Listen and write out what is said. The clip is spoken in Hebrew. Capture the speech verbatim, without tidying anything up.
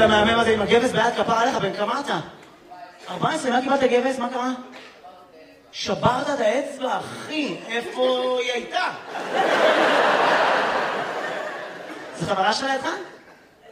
המהמם הזה עם הגבס ביד כפר עליך, בן כמה אתה? ארבע עשרה, מה קיבלת גבס? מה קרה? שברת את האצבע, אחי, איפה היא הייתה? זו חברה שלה איתך?